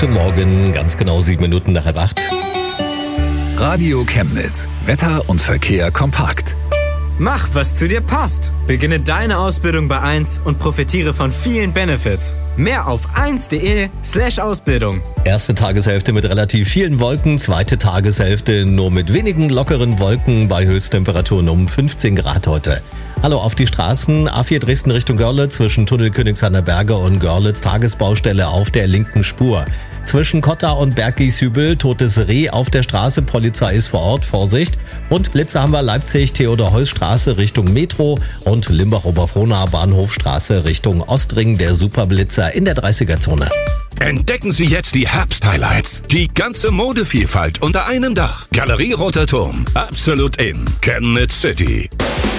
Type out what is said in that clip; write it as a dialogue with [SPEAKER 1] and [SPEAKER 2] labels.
[SPEAKER 1] Guten Morgen, ganz genau 7 Minuten nach 7:30.
[SPEAKER 2] Radio Chemnitz. Wetter und Verkehr kompakt.
[SPEAKER 3] Mach, was zu dir passt. Beginne deine Ausbildung bei 1 und profitiere von vielen Benefits. Mehr auf 1.de/Ausbildung.
[SPEAKER 1] Erste Tageshälfte mit relativ vielen Wolken, zweite Tageshälfte nur mit wenigen lockeren Wolken bei Höchsttemperaturen um 15 Grad heute. Hallo auf die Straßen. A4 Dresden Richtung Görlitz zwischen Tunnel Königshainer Berge und Görlitz Tagesbaustelle auf der linken Spur. Zwischen Kotta und Berggieshübel totes Reh auf der Straße, Polizei ist vor Ort, Vorsicht. Und Blitze haben wir Leipzig, Theodor-Heuss-Straße Richtung Metro und Limbach-Oberfrohna Bahnhofstraße Richtung Ostring, der Superblitzer in der 30er-Zone.
[SPEAKER 4] Entdecken Sie jetzt die Herbst-Highlights. Die ganze Modevielfalt unter einem Dach. Galerie Roter Turm. Absolut in Chemnitz City.